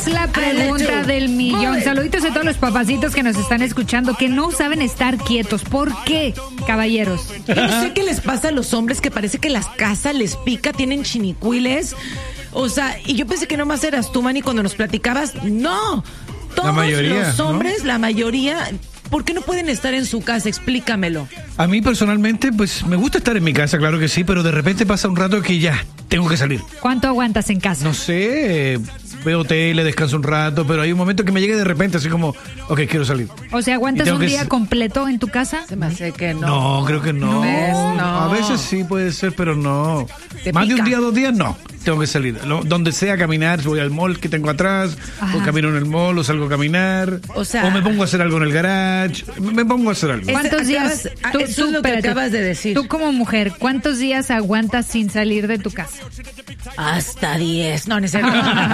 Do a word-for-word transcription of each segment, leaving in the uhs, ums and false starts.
La pregunta del millón. Saluditos a todos los papacitos que nos están escuchando, que no saben estar quietos. ¿Por qué, caballeros? Yo no sé qué les pasa a los hombres, que parece que las casas les pica, tienen chinicuiles. O sea, y yo pensé que nomás eras tú, Manny, cuando nos platicabas. No, todos la mayoría, los hombres, ¿no? La mayoría... ¿Por qué no pueden estar en su casa? Explícamelo. A mí personalmente, pues me gusta estar en mi casa, claro que sí, pero de repente pasa un rato que ya, tengo que salir. ¿Cuánto aguantas en casa? No sé, veo tele, descanso un rato, pero hay un momento que me llega de repente así como, ok, quiero salir. O sea, ¿aguantas un día s- completo en tu casa? Se me hace que no. No, creo que no. No. no. A veces sí puede ser, pero no. Te Más pica. de un día, dos días, no. Tengo que salir. Lo, donde sea caminar, voy al mall que tengo atrás, Ajá. o camino en el mall, o salgo a caminar, O sea- o me pongo a hacer algo en el garage, me, me pongo a hacer algo. ¿Cuántos Acabas- días? ah, eso es lo que espérate. acabas de decir. Tú como mujer, ¿cuántos días aguantas sin salir de tu casa? Hasta diez. No, no es cierto.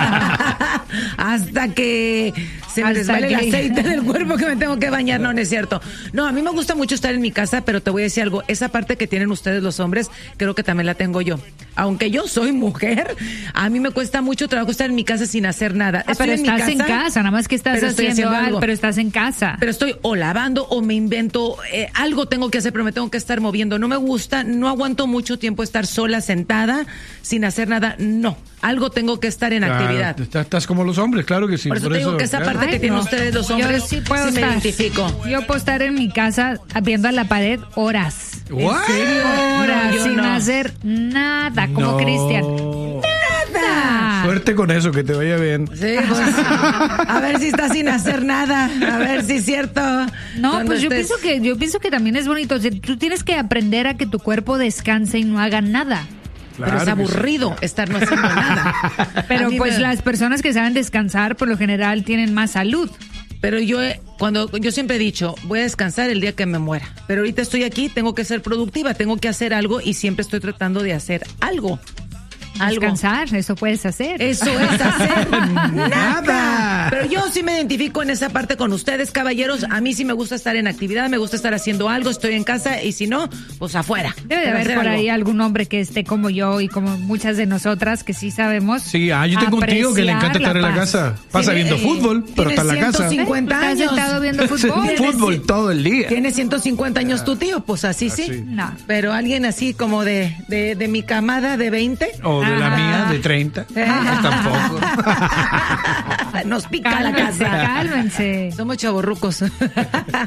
Hasta que se me Hasta resbale el que- aceite del cuerpo que me tengo que bañar. No, no es cierto. No, a mí me gusta mucho estar en mi casa, pero te voy a decir algo. Esa parte que tienen ustedes los hombres, creo que también la tengo yo. Aunque yo soy mujer, a mí me cuesta mucho trabajo estar en mi casa sin hacer nada. Ah, Estoy pero en mi estás en casa, nada más que estás pero estoy haciendo, haciendo algo, algo. pero estás en casa. Pero estoy o lavando o me invento, eh, algo tengo que hacer, pero me tengo que estar moviendo. No me gusta, no aguanto mucho tiempo estar sola, sentada, sin hacer nada. No, algo tengo que estar en Claro, actividad. Estás, estás como los hombres, claro que sí. Por eso te digo que esa parte Ay, que tienen no. ustedes los hombres, Yo sí puedo sí me estar. identifico. Yo puedo estar en mi casa viendo a la pared horas. What? Horas No, yo sin no. hacer nada, como No. Cristian. Nada. Suerte con eso, que te vaya bien. Sí, pues, a ver si está sin hacer nada, a ver si es cierto. No, Cuando pues yo estés- pienso que yo pienso que también es bonito. O sea, tú tienes que aprender a que tu cuerpo descanse y no haga nada. Pero Claro es que sí. aburrido estar no haciendo nada. Pero A mí pues me- las personas que saben descansar por lo general tienen más salud. Pero yo, eh, cuando yo siempre he dicho, voy a descansar el día que me muera. Pero ahorita estoy aquí, tengo que ser productiva, tengo que hacer algo y siempre estoy tratando de hacer algo. Algo. Descansar, eso puedes hacer. Eso es hacer nada. Nada. Pero yo sí me identifico en esa parte con ustedes, caballeros. A mí sí me gusta estar en actividad, me gusta estar haciendo algo, estoy en casa y si no, pues afuera. Debe de Pero haber hacer por algo. ahí algún hombre que esté como yo y como muchas de nosotras que sí sabemos. Sí, ah, yo tengo un tío que le encanta estar en la casa. Pasa Tiene, viendo eh, fútbol, pero tiene está en la casa. ciento cincuenta Está años. sentado viendo fútbol. Sí, fútbol todo el día. Tiene ciento cincuenta años tu tío, pues así sí. Así. No. Pero alguien así como de, de, de mi camada de veinte. O de la Ajá. mía, de treinta. Tampoco. Nos pica la Cálmense, casa. cálmense. Somos chavorrucos.